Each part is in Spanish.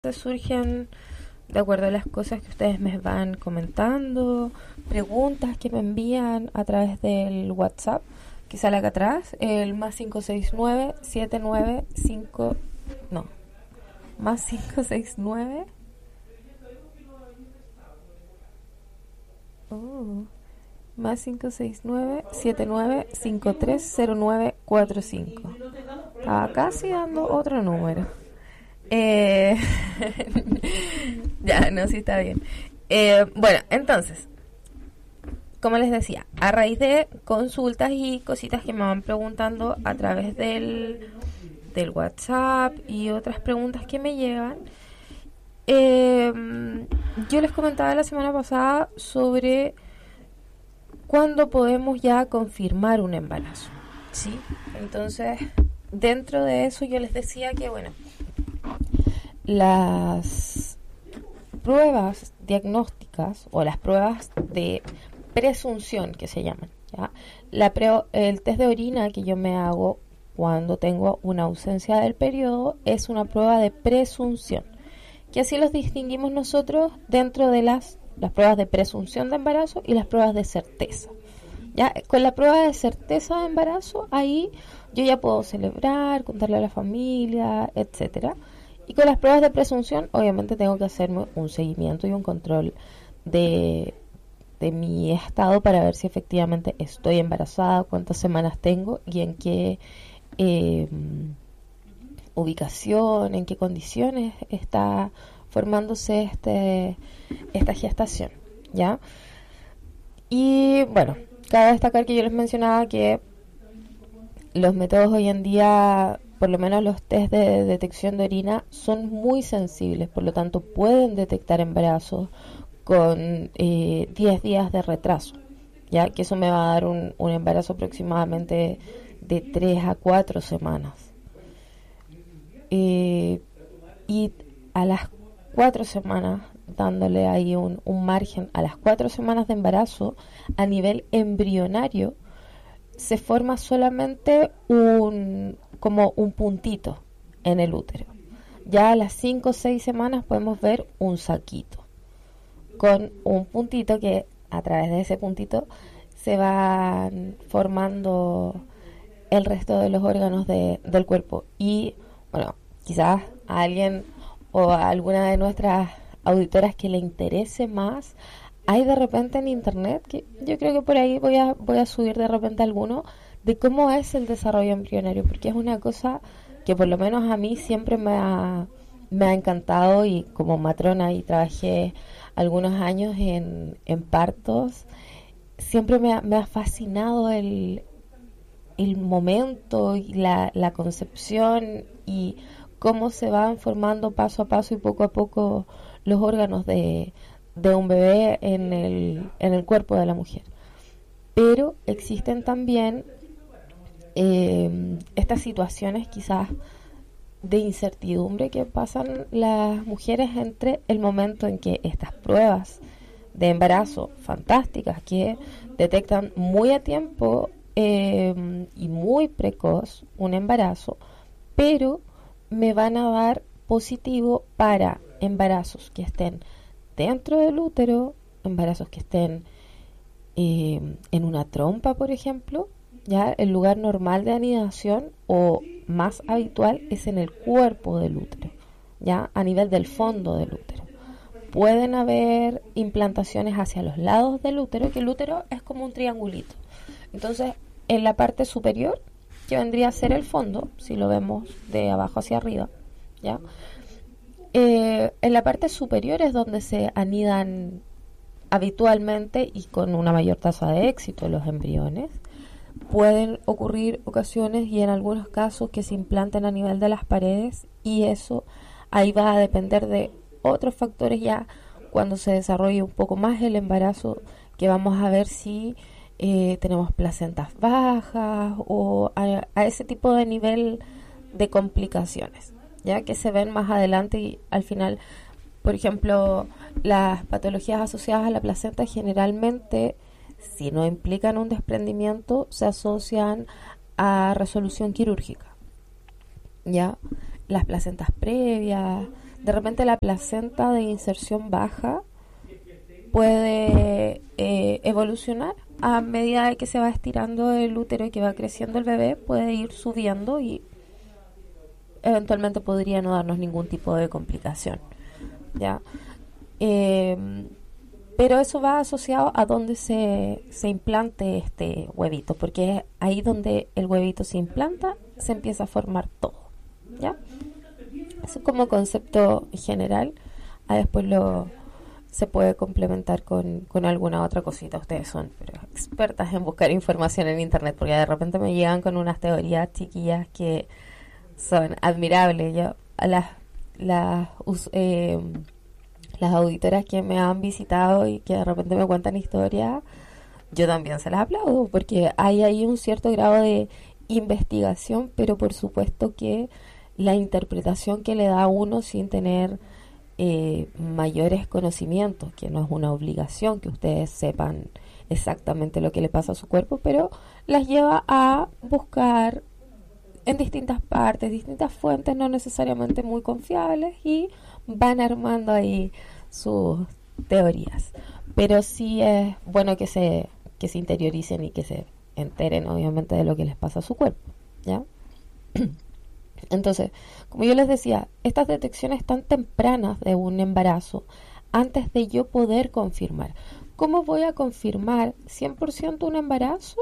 surgen de acuerdo a las cosas que ustedes me van comentando, preguntas que me envían a través del WhatsApp, que sale acá atrás, el más 569 795 no, más 569 más 569-7953-0945. Estaba casi dando otro número. Ya, no, sí está bien. Bueno, entonces, como les decía, a raíz de consultas y cositas que me van preguntando a través del WhatsApp y otras preguntas que me llegan, yo les comentaba la semana pasada sobre cuándo podemos ya confirmar un embarazo, ¿sí? Entonces, dentro de eso yo les decía que, bueno, las pruebas diagnósticas o las pruebas de presunción que se llaman, ¿ya? El test de orina que yo me hago cuando tengo una ausencia del periodo es una prueba de presunción, que así los distinguimos nosotros dentro de las pruebas de presunción de embarazo y las pruebas de certeza. Ya, con la prueba de certeza de embarazo, ahí yo ya puedo celebrar, contarle a la familia, etcétera. Y con las pruebas de presunción, obviamente tengo que hacerme un seguimiento y un control de mi estado para ver si efectivamente estoy embarazada, cuántas semanas tengo y en qué ubicación, en qué condiciones está formándose esta gestación, ¿ya? Y bueno, cabe destacar que yo les mencionaba que los métodos hoy en día, por lo menos los test de detección de orina, son muy sensibles, por lo tanto pueden detectar embarazos con 10 días de retraso, ya que eso me va a dar un embarazo aproximadamente de 3 a 4 semanas. Y a las 4 semanas, dándole ahí un margen, a las 4 semanas de embarazo, a nivel embrionario, se forma solamente como un puntito en el útero. Ya a las 5 o 6 semanas podemos ver un saquito con un puntito que a través de ese puntito se van formando el resto de los órganos del cuerpo. Y bueno, quizás a alguien o a alguna de nuestras auditoras que le interese más, hay de repente en internet, que yo creo que por ahí voy a subir de repente alguno, de cómo es el desarrollo embrionario, porque es una cosa que por lo menos a mí siempre me ha encantado, y como matrona y trabajé algunos años en partos, siempre me ha fascinado el momento y la concepción y cómo se van formando paso a paso y poco a poco los órganos de un bebé en el cuerpo de la mujer. Pero existen también estas situaciones quizás de incertidumbre que pasan las mujeres entre el momento en que estas pruebas de embarazo fantásticas que detectan muy a tiempo y muy precoz un embarazo, pero me van a dar positivo para embarazos que estén dentro del útero, embarazos que estén en una trompa, por ejemplo. Ya el lugar normal de anidación o más habitual es en el cuerpo del útero, ya a nivel del fondo del útero. Pueden haber implantaciones hacia los lados del útero, que el útero es como un triangulito. Entonces, en la parte superior, que vendría a ser el fondo, si lo vemos de abajo hacia arriba, ¿ya? En la parte superior es donde se anidan habitualmente y con una mayor tasa de éxito los embriones. Pueden ocurrir ocasiones y en algunos casos que se implanten a nivel de las paredes, y eso ahí va a depender de otros factores ya cuando se desarrolle un poco más el embarazo, que vamos a ver si tenemos placentas bajas o a ese tipo de nivel de complicaciones, ya que se ven más adelante. Y al final, por ejemplo, las patologías asociadas a la placenta generalmente, si no implican un desprendimiento, se asocian a resolución quirúrgica, ya las placentas previas de repente la placenta de inserción baja puede evolucionar a medida de que se va estirando el útero y que va creciendo el bebé, puede ir subiendo y eventualmente podría no darnos ningún tipo de complicación, ¿ya? Pero eso va asociado a donde se implante este huevito, porque es ahí donde el huevito se implanta, se empieza a formar todo, ¿ya? Eso como concepto general. Después se puede complementar con alguna otra cosita. Ustedes son expertas en buscar información en internet, porque de repente me llegan con unas teorías chiquillas que son admirables. Yo a las auditoras que me han visitado y que de repente me cuentan historias, yo también se las aplaudo, porque hay ahí un cierto grado de investigación, pero por supuesto que la interpretación que le da a uno sin tener mayores conocimientos, que no es una obligación que ustedes sepan exactamente lo que le pasa a su cuerpo, pero las lleva a buscar en distintas partes, distintas fuentes, no necesariamente muy confiables, y van armando ahí sus teorías. Pero sí es bueno que se interioricen y que se enteren, obviamente, de lo que les pasa a su cuerpo, ¿ya? Entonces, como yo les decía, estas detecciones tan tempranas de un embarazo, antes de yo poder confirmar, ¿cómo voy a confirmar 100% un embarazo?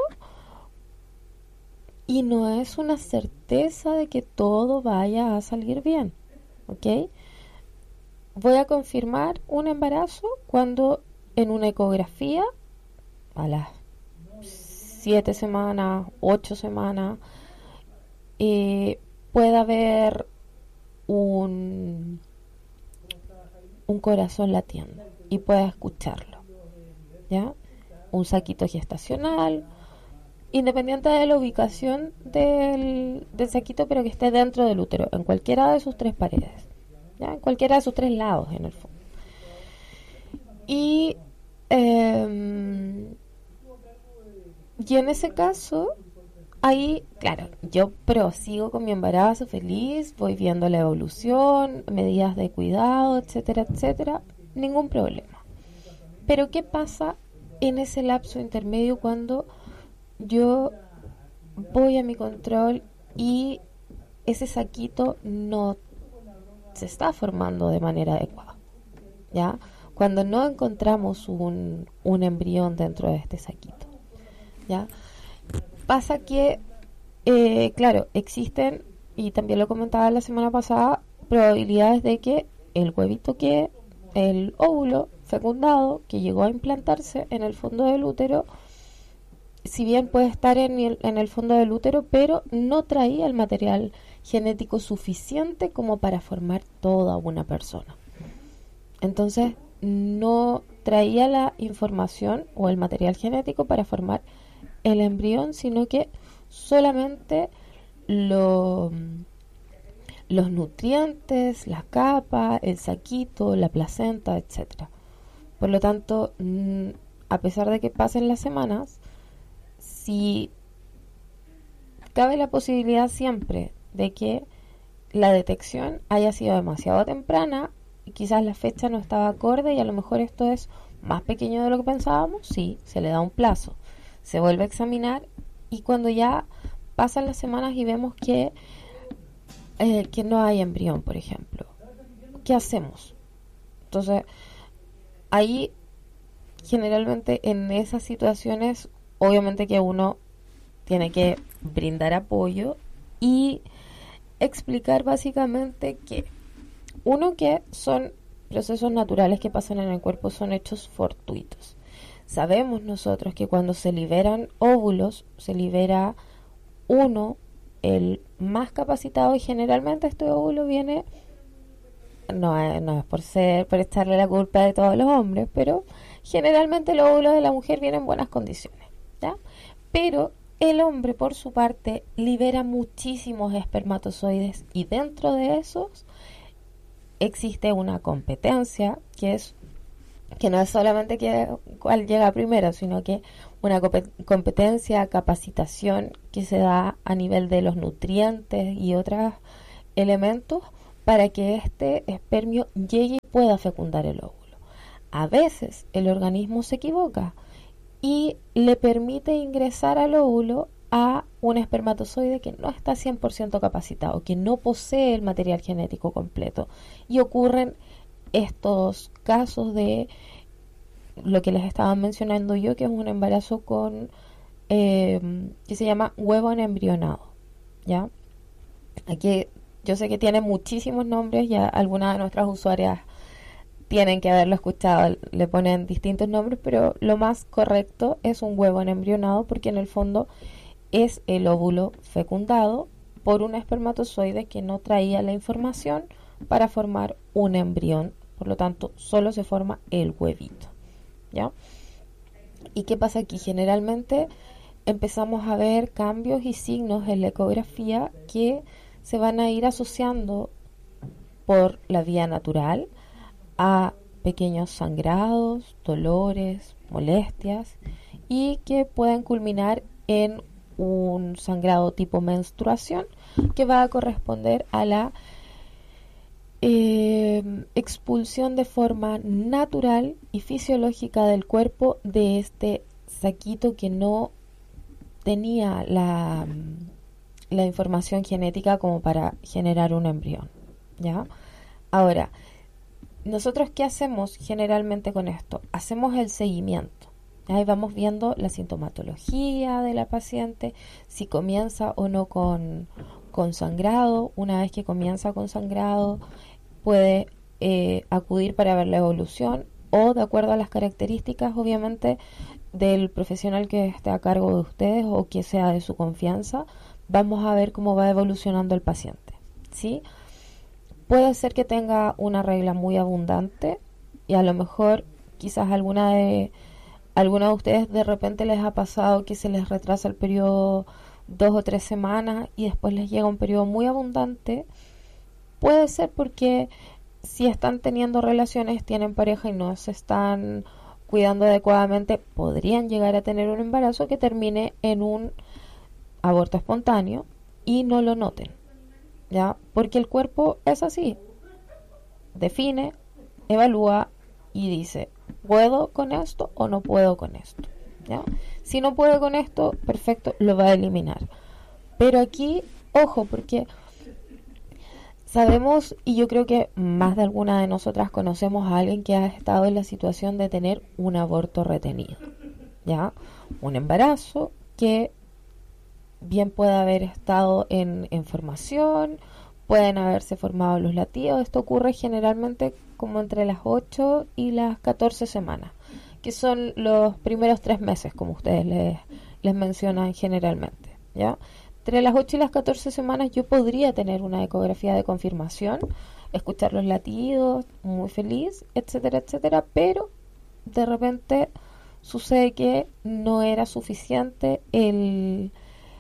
Y no es una certeza de que todo vaya a salir bien, ¿ok? Voy a confirmar un embarazo cuando en una ecografía, a las 7 semanas, 8 semanas, pueda haber un corazón latiendo y pueda escucharlo, ¿ya? Un saquito gestacional, independiente de la ubicación del saquito, pero que esté dentro del útero, en cualquiera de sus 3 paredes, ¿ya? En cualquiera de sus 3 lados, en el fondo. Y en ese caso, ahí, claro, yo prosigo con mi embarazo feliz, voy viendo la evolución, medidas de cuidado, etcétera, etcétera, ningún problema. Pero ¿qué pasa en ese lapso intermedio cuando yo voy a mi control y ese saquito no se está formando de manera adecuada, ¿ya? Cuando no encontramos un embrión dentro de este saquito, ¿ya? Pasa que, claro, existen, y también lo comentaba la semana pasada, probabilidades de que el huevito el óvulo fecundado que llegó a implantarse en el fondo del útero, si bien puede estar en el fondo del útero, pero no traía el material genético suficiente como para formar toda una persona. Entonces, no traía la información o el material genético para formar el embrión, sino que solamente los nutrientes, la capa, el saquito, la placenta, etcétera. Por lo tanto, a pesar de que pasen las semanas, si cabe la posibilidad siempre de que la detección haya sido demasiado temprana y quizás la fecha no estaba acorde y a lo mejor esto es más pequeño de lo que pensábamos, sí, se le da un plazo, se vuelve a examinar, y cuando ya pasan las semanas y vemos que no hay embrión, por ejemplo, ¿qué hacemos? Entonces, ahí generalmente en esas situaciones, obviamente que uno tiene que brindar apoyo y explicar básicamente que son procesos naturales que pasan en el cuerpo, son hechos fortuitos. Sabemos nosotros que cuando se liberan óvulos, se libera uno, el más capacitado, y generalmente este óvulo viene, no es por echarle la culpa de todos los hombres, pero generalmente el óvulo de la mujer viene en buenas condiciones, ¿ya? Pero el hombre, por su parte, libera muchísimos espermatozoides, y dentro de esos existe una competencia que no es solamente cuál llega primero, sino que una competencia, capacitación que se da a nivel de los nutrientes y otros elementos para que este espermio llegue y pueda fecundar el óvulo. A veces el organismo se equivoca y le permite ingresar al óvulo a un espermatozoide que no está 100% capacitado, que no posee el material genético completo. Y ocurren estos casos de lo que les estaba mencionando yo, que es un embarazo con que se llama huevo en embrionado, ¿ya? Aquí yo sé que tiene muchísimos nombres, ya algunas de nuestras usuarias tienen que haberlo escuchado, le ponen distintos nombres, pero lo más correcto es un huevo en embrionado, porque en el fondo es el óvulo fecundado por un espermatozoide que no traía la información para formar un embrión, por lo tanto solo se forma el huevito, ¿ya? ¿Y qué pasa aquí? Generalmente empezamos a ver cambios y signos en la ecografía que se van a ir asociando por la vía natural a pequeños sangrados, dolores, molestias, y que pueden culminar en un sangrado tipo menstruación que va a corresponder a la expulsión de forma natural y fisiológica del cuerpo de este saquito que no tenía la información genética como para generar un embrión, ¿ya? Ahora, ¿nosotros qué hacemos generalmente con esto? Hacemos el seguimiento. Ahí vamos viendo la sintomatología de la paciente, si comienza o no con sangrado. Una vez que comienza con sangrado, puede acudir para ver la evolución, o de acuerdo a las características, obviamente, del profesional que esté a cargo de ustedes o que sea de su confianza, vamos a ver cómo va evolucionando el paciente, ¿sí? Puede ser que tenga una regla muy abundante y a lo mejor quizás alguna de ustedes de repente les ha pasado que se les retrasa el periodo 2 o 3 semanas y después les llega un periodo muy abundante. Puede ser porque si están teniendo relaciones, tienen pareja y no se están cuidando adecuadamente, podrían llegar a tener un embarazo que termine en un aborto espontáneo y no lo noten, ¿ya? Porque el cuerpo es así, define, evalúa y dice, ¿puedo con esto o no puedo con esto? ¿Ya? Si no puedo con esto, perfecto, lo va a eliminar. Pero aquí, ojo, porque sabemos, y yo creo que más de alguna de nosotras conocemos a alguien que ha estado en la situación de tener un aborto retenido, ¿ya? Un embarazo que bien puede haber estado en formación, pueden haberse formado los latidos. Esto ocurre generalmente como entre las 8 y las 14 semanas, que son los primeros 3 meses, como ustedes les mencionan generalmente, ¿ya? Entre las 8 y las 14 semanas yo podría tener una ecografía de confirmación, escuchar los latidos, muy feliz, etcétera, etcétera, pero de repente sucede que no era suficiente el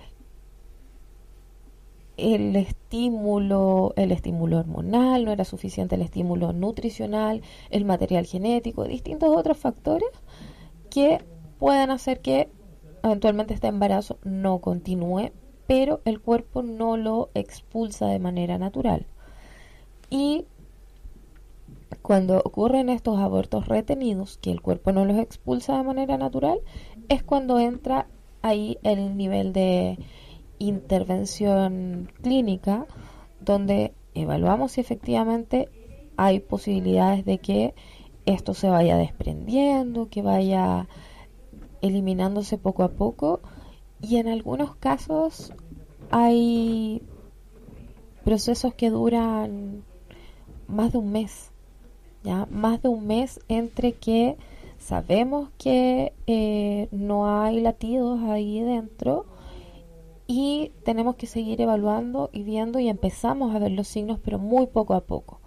estímulo hormonal, no era suficiente el estímulo nutricional, el material genético, distintos otros factores que puedan hacer que eventualmente este embarazo no continúe, pero el cuerpo no lo expulsa de manera natural. Y cuando ocurren estos abortos retenidos, que el cuerpo no los expulsa de manera natural, es cuando entra ahí el nivel de intervención clínica, donde evaluamos si efectivamente hay posibilidades de que esto se vaya desprendiendo, que vaya eliminándose poco a poco, y en algunos casos hay procesos que duran más de un mes, ¿ya? Más de un mes entre que sabemos que no hay latidos ahí dentro y tenemos que seguir evaluando y viendo, y empezamos a ver los signos, pero muy poco a poco.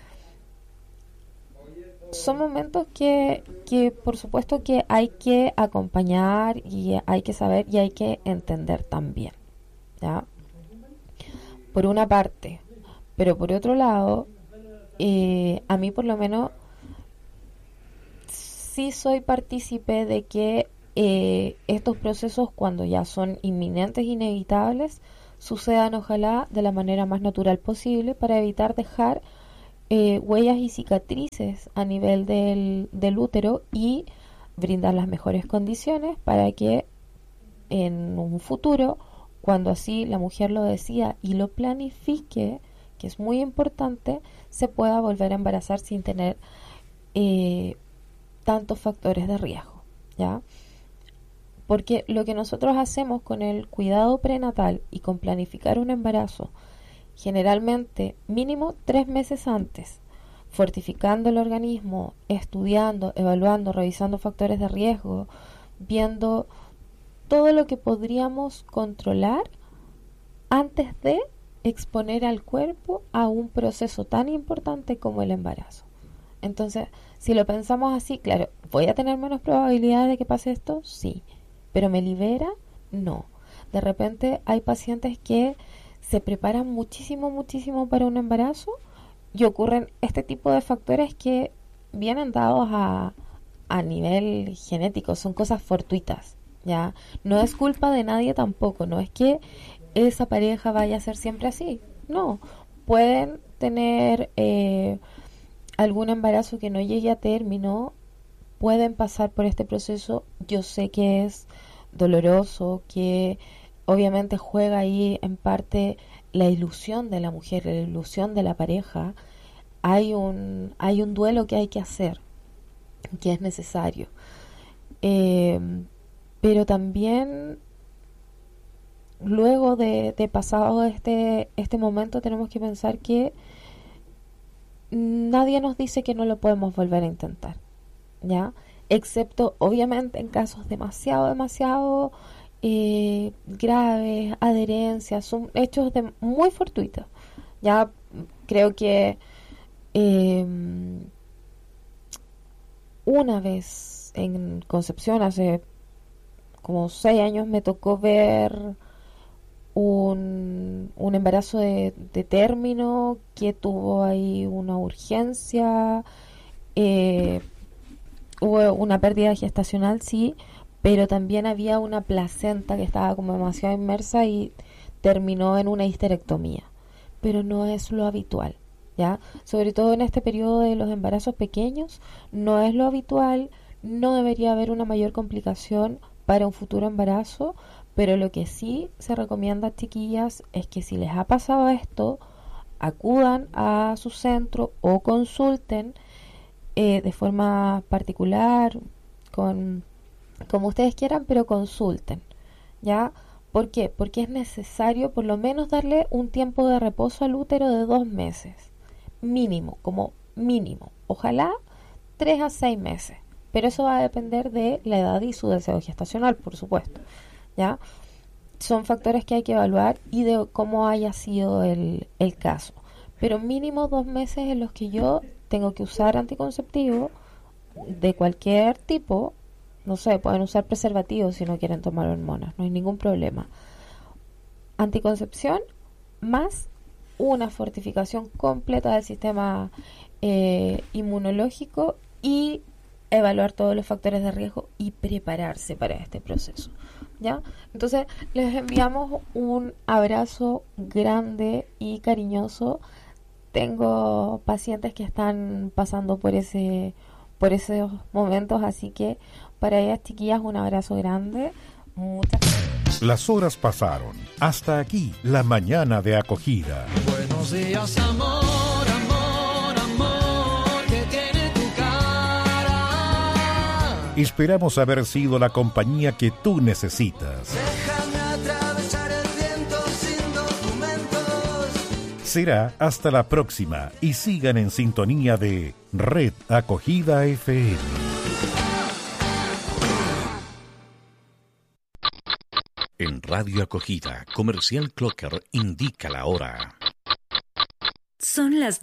Son momentos que por supuesto que hay que acompañar y hay que saber y hay que entender también, ¿ya? Por una parte, pero por otro lado, a mí por lo menos sí soy partícipe de que estos procesos, cuando ya son inminentes, inevitables, sucedan ojalá de la manera más natural posible para evitar dejar huellas y cicatrices a nivel del útero y brindar las mejores condiciones para que en un futuro, cuando así la mujer lo decida y lo planifique, que es muy importante, se pueda volver a embarazar sin tener tantos factores de riesgo, ¿ya? Porque lo que nosotros hacemos con el cuidado prenatal y con planificar un embarazo, generalmente mínimo 3 meses antes, fortificando el organismo, estudiando, evaluando, revisando factores de riesgo, viendo todo lo que podríamos controlar antes de exponer al cuerpo a un proceso tan importante como el embarazo. Entonces, si lo pensamos así, claro, ¿voy a tener menos probabilidad de que pase esto? Sí. ¿Pero me libera? No. De repente hay pacientes que se preparan muchísimo, muchísimo para un embarazo y ocurren este tipo de factores que vienen dados a nivel genético, son cosas fortuitas, ¿ya? No es culpa de nadie tampoco, no es que esa pareja vaya a ser siempre así, no. Pueden tener algún embarazo que no llegue a término, pueden pasar por este proceso. Yo sé que es doloroso, que obviamente juega ahí en parte la ilusión de la mujer, la ilusión de la pareja. Hay un duelo que hay que hacer, que es necesario. Pero también luego de pasado este momento tenemos que pensar que nadie nos dice que no lo podemos volver a intentar, ¿ya? Excepto obviamente en casos demasiado graves, adherencias, son hechos muy fortuitos. Ya creo que una vez en Concepción, hace como 6 años, me tocó ver un embarazo de término que tuvo ahí una urgencia, hubo una pérdida gestacional, sí, pero también había una placenta que estaba como demasiado inmersa y terminó en una histerectomía, pero no es lo habitual, ¿ya? Sobre todo en este periodo de los embarazos pequeños, no es lo habitual, no debería haber una mayor complicación para un futuro embarazo, pero lo que sí se recomienda, chiquillas, es que si les ha pasado esto, acudan a su centro o consulten de forma particular, como ustedes quieran, pero consulten, ¿ya? ¿Por qué? Porque es necesario por lo menos darle un tiempo de reposo al útero de 2 meses, mínimo, como mínimo, ojalá 3 a 6 meses, pero eso va a depender de la edad y su deseo gestacional, por supuesto, ¿ya? Son factores que hay que evaluar y de cómo haya sido el caso, pero mínimo 2 meses en los que yo tengo que usar anticonceptivo de cualquier tipo. No sé, pueden usar preservativos si no quieren tomar hormonas, no hay ningún problema. Anticoncepción más una fortificación completa del sistema inmunológico y evaluar todos los factores de riesgo y prepararse para este proceso, ¿ya? Entonces, les enviamos un abrazo grande y cariñoso. Tengo pacientes que están pasando por esos momentos, así que para ellas, chiquillas, un abrazo grande. Muchas gracias. Las horas pasaron. Hasta aquí la mañana de acogida. Buenos días, amor, amor, amor, que tiene tu cara. Esperamos haber sido la compañía que tú necesitas. Déjame atravesar el viento sin documentos. Será hasta la próxima y sigan en sintonía de Red Acogida FM. En Radio Acogida, Comercial Clocker indica la hora. Son las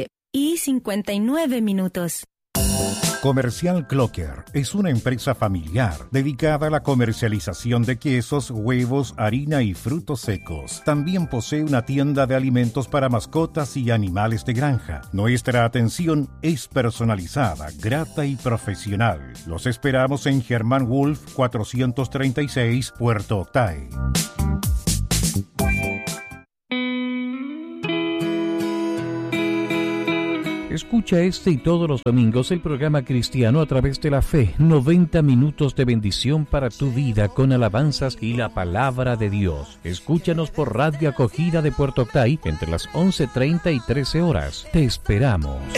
12:59. Comercial Clocker es una empresa familiar dedicada a la comercialización de quesos, huevos, harina y frutos secos. También posee una tienda de alimentos para mascotas y animales de granja. Nuestra atención es personalizada, grata y profesional. Los esperamos en Germán Wolf 436, Puerto Octay. Escucha este y todos los domingos el programa cristiano a través de la fe. 90 minutos de bendición para tu vida con alabanzas y la palabra de Dios. Escúchanos por Radio Acogida de Puerto Octay entre las 11:30 y 13 horas. Te esperamos.